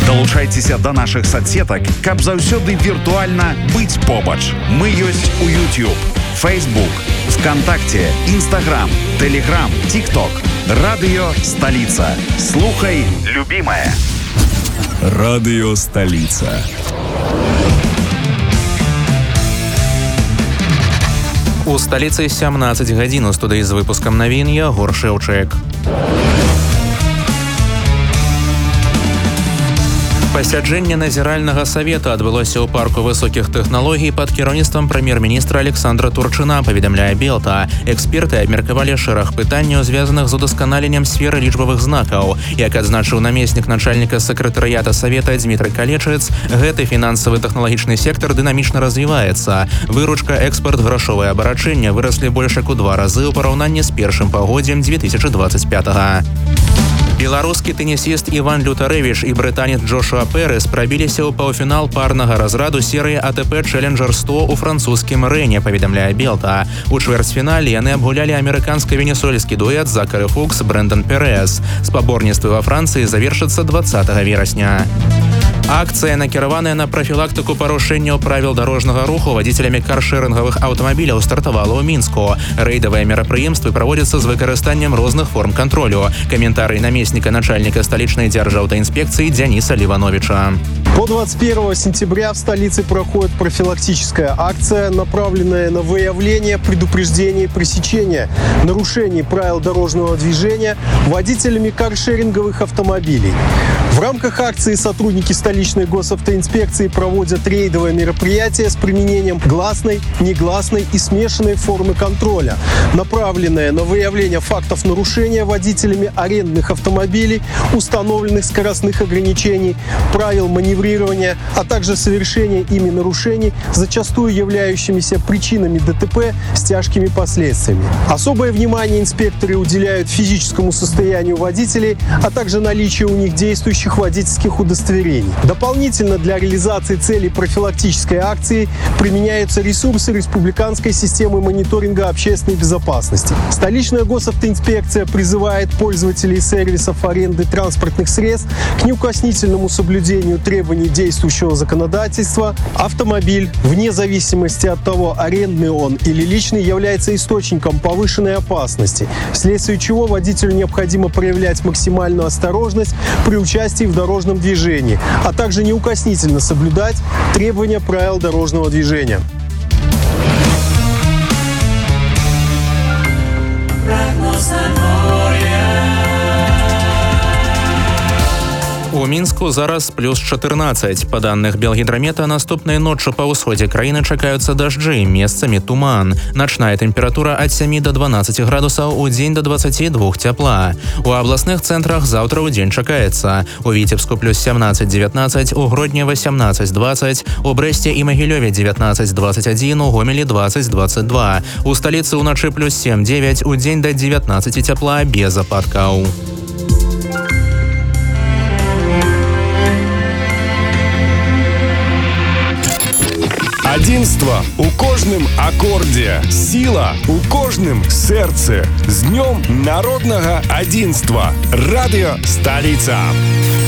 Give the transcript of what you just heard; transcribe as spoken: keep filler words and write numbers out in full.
Далучайцеся да нашых соцсетак, каб заўсёды віртуальна быць побач. Мы ёсць у YouTube, Facebook, ВКонтакте, Instagram, Telegram, TikTok. Радыё Сталіца. Слухай, любимая. Радыё Сталіца. У сталіцы сямнаццаць гадзін. У студыі з выпускам навін Ягор Шэўчык. Пасяджэнне назіральнага савета адбылося ў парку высокіх тэхналогій пад кіраўніцтвам прэм'ер-міністра Александра Турчына, паведамляе Белта. Эксперты абмеркавалі шэраг пытанняў, звязаных з удасканаленнем сферы лічбавых знакаў. Як адзначыў намеснік начальніка сакратарыята савета Дмітрый Калечыц, гэты фінансавы тэхналагічны сектар дынамічна развіваецца. Выручка, экспарт, грашовае абарачэнне выраслі больш як у два разы ў параўнанні з першым паўгоддзем дзве тысячы дваццаць пятага. Беларускі тэнісіст Іван Лютарэвіч і брытанец Джошуа Пэрэс прабіліся ў паўфінал парнага разраду серыі А Тэ Пэ Challenger сто ў французскім Рэне, паведамляе Белта. У чвэрцьфінале яны абгулялі амерыканска-венесуэльскі дуэт Закары Фукс Брэндон Перес. Спаборніцтвы ва Францыі завершацца дваццатага верасня. Акцыя, накіраваная на прафілактыку парушэнняў правіл дарожнага руху вадзіцелямі каршэрынгавых аўтамабіляў, стартавала ў Мінску. Рэйдавыя мерапрыемствы праводзяцца з выкарыстаннем розных форм кантролю. Каментарый наместника начальника столичной державтоинспекции Дениса Ливановича. По двадцать первого сентября в столице проходит профилактическая акция, направленная на выявление, предупреждение и пресечение нарушений правил дорожного движения водителями каршеринговых автомобилей. В рамках акции сотрудники столичной госавтоинспекции проводят рейдовое мероприятие с применением гласной, негласной и смешанной формы контроля, направленное на выявление фактов нарушения водителями арендных автомобилей, установленных скоростных ограничений, правил маневрирования, а также совершение ими нарушений, зачастую являющимися причинами Дэ Тэ Пэ с тяжкими последствиями. Особое внимание инспекторы уделяют физическому состоянию водителей, а также наличию у них действующих водительских удостоверений. Дополнительно для реализации целей профилактической акции применяются ресурсы республиканской системы мониторинга общественной безопасности. Столичная госавтоинспекция призывает пользователей сервисов аренды транспортных средств к неукоснительному соблюдению требований действующего законодательства. Автомобиль, вне зависимости от того, арендный он или личный, является источником повышенной опасности, вследствие чего водителю необходимо проявлять максимальную осторожность при участии в дорожном движении, а также неукоснительно соблюдать требования правил дорожного движения. У Мінску зараз плюс чатырнаццаць. Па даных Белгідрамета, наступнай ноччу па ўсходзе краіны чакаюцца дажджы, месцамі туман. Начная тэмпература ад сямі да дванаццаці градусаў, у дзень да дваццаці двух цяпла. У абласных цэнтрах заўтра ў дзень чакаецца. У Віцебску плюс сямнаццаць дзевятнаццаць, у Гродні васямнаццаць дваццаць, у Брэсце і Магілёве дзевятнаццаць дваццаць адзін, у Гомелі дваццаць дваццаць два. У сталіцы ўначы плюс сем дзевяць, у дзень да дзевятнаццаці цяпла без ападкаў. Адзінства у кожным акордзе, сіла у кожным сэрцы. З днём народнага адзінства. Радыё Сталіца.